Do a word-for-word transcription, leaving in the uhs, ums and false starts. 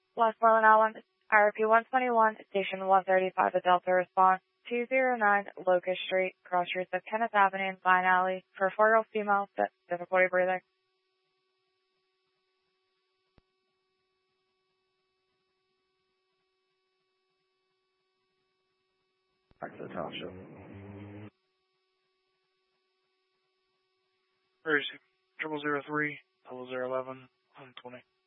Westmoreland Island, I repeat one twenty-one, Station one thirty-five, the Delta response, two oh nine Locust Street, cross streets of Kenneth Avenue and Vine Alley, for a four-year-old female, difficulty breathing. Back to the township. Emergency, triple zero three, double zero eleven, one twenty.